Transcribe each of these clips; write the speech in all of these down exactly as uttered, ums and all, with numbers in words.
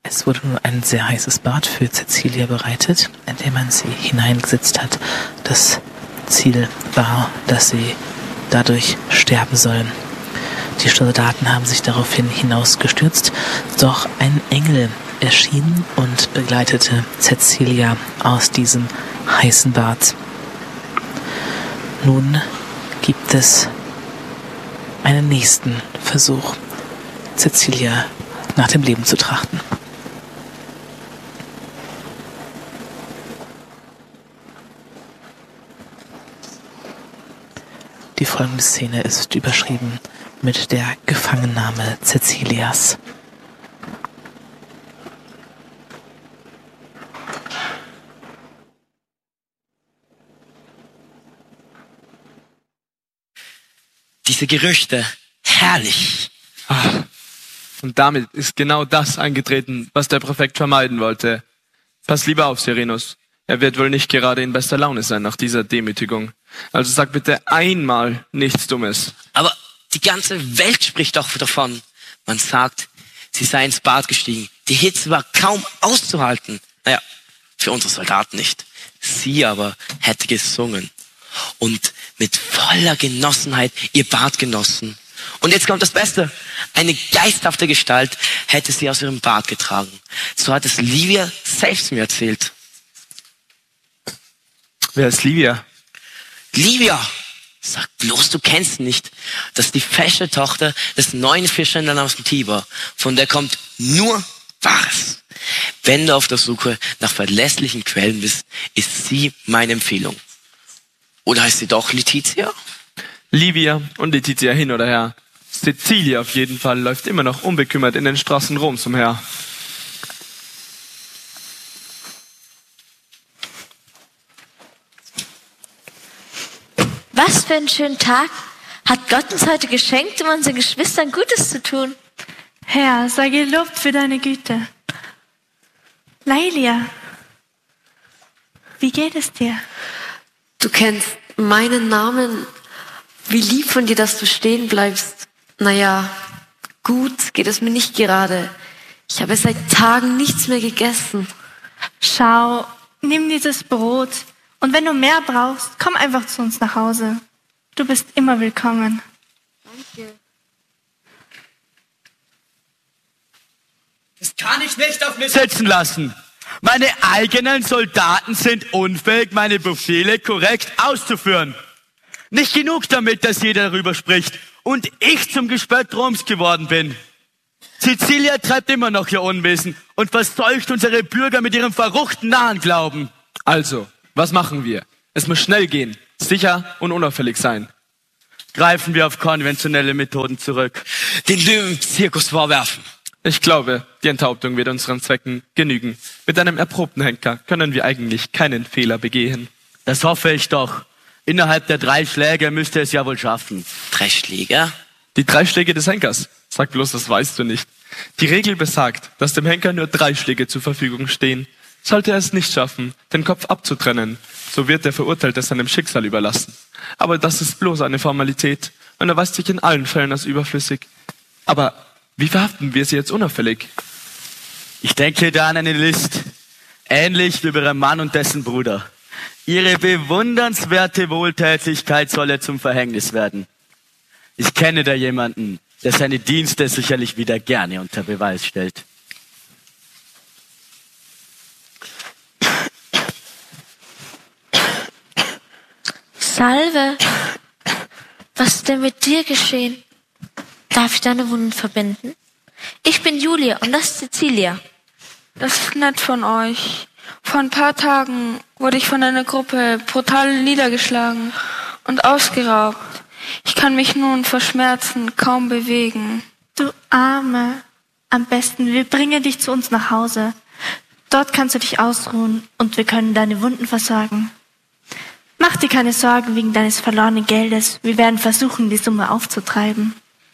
Es wurde nun ein sehr heißes Bad für Cäcilia bereitet, in dem man sie hineingesetzt hat. Das Ziel war, dass sie dadurch sterben sollen. Die Soldaten haben sich daraufhin hinausgestürzt, doch ein Engel erschien und begleitete Cäcilia aus diesem heißen Bad. Nun gibt es einen nächsten Versuch, Cäcilia nach dem Leben zu trachten. Die folgende Szene ist überschrieben mit der Gefangennahme Cäcilias. Diese Gerüchte, herrlich. Ach, und damit ist genau das eingetreten, was der Präfekt vermeiden wollte. Pass lieber auf, Serenus. Er wird wohl nicht gerade in bester Laune sein nach dieser Demütigung. Also sag bitte einmal nichts Dummes. Aber die ganze Welt spricht doch davon. Man sagt, sie sei ins Bad gestiegen. Die Hitze war kaum auszuhalten. Naja, für unsere Soldaten nicht. Sie aber hätte gesungen und mit voller Genossenheit ihr Bad genossen. Und jetzt kommt das Beste. Eine geisthafte Gestalt hätte sie aus ihrem Bad getragen. So hat es Livia selbst mir erzählt. Wer ist Livia? Livia! Sag bloß, du kennst nicht. Das ist die fesche Tochter des neuen Fischers namens Tiber. Von der kommt nur Wahres. Wenn du auf der Suche nach verlässlichen Quellen bist, ist sie meine Empfehlung. Oder heißt sie doch Letizia? Livia und Letizia hin oder her. Cäcilia auf jeden Fall läuft immer noch unbekümmert in den Straßen Roms umher. Was für einen schönen Tag hat Gott uns heute geschenkt, um unseren Geschwistern Gutes zu tun. Herr, sei gelobt für deine Güte. Lailia, wie geht es dir? Du kennst meinen Namen. Wie lieb von dir, dass du stehen bleibst. Naja, gut geht es mir nicht gerade. Ich habe seit Tagen nichts mehr gegessen. Schau, nimm dieses Brot. Und wenn du mehr brauchst, komm einfach zu uns nach Hause. Du bist immer willkommen. Danke. Das kann ich nicht auf mich sitzen lassen. Meine eigenen Soldaten sind unfähig, meine Befehle korrekt auszuführen. Nicht genug damit, dass jeder darüber spricht und ich zum Gespött Roms geworden bin. Cäcilia treibt immer noch ihr Unwesen und verseucht unsere Bürger mit ihrem verruchten Nahenglauben. Also, was machen wir? Es muss schnell gehen, sicher und unauffällig sein. Greifen wir auf konventionelle Methoden zurück. Den Löwenzirkus vorwerfen. Ich glaube, die Enthauptung wird unseren Zwecken genügen. Mit einem erprobten Henker können wir eigentlich keinen Fehler begehen. Das hoffe ich doch. Innerhalb der drei Schläge müsste es ja wohl schaffen. Drei Schläge? Die drei Schläge des Henkers. Sag bloß, das weißt du nicht. Die Regel besagt, dass dem Henker nur drei Schläge zur Verfügung stehen. Sollte er es nicht schaffen, den Kopf abzutrennen, so wird der Verurteilte seinem Schicksal überlassen. Aber das ist bloß eine Formalität und erweist sich in allen Fällen als überflüssig. Aber wie verhaften wir sie jetzt unauffällig? Ich denke da an eine List, ähnlich wie bei ihrem Mann und dessen Bruder. Ihre bewundernswerte Wohltätigkeit soll ihr zum Verhängnis werden. Ich kenne da jemanden, der seine Dienste sicherlich wieder gerne unter Beweis stellt. Salve, was ist denn mit dir geschehen? Darf ich deine Wunden verbinden? Ich bin Julia und das ist Cäcilia. Das ist nett von euch. Vor ein paar Tagen wurde ich von einer Gruppe brutal niedergeschlagen und ausgeraubt. Ich kann mich nun vor Schmerzen kaum bewegen. Du Arme. Am besten, wir bringen dich zu uns nach Hause. Dort kannst du dich ausruhen und wir können deine Wunden versorgen. Mach dir keine Sorgen wegen deines verlorenen Geldes. Wir werden versuchen, die Summe aufzutreiben.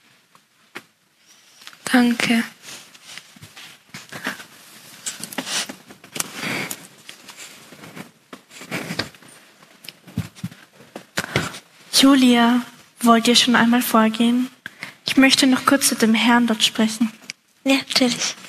Danke. Julia, wollt ihr schon einmal vorgehen? Ich möchte noch kurz mit dem Herrn dort sprechen. Ja, natürlich.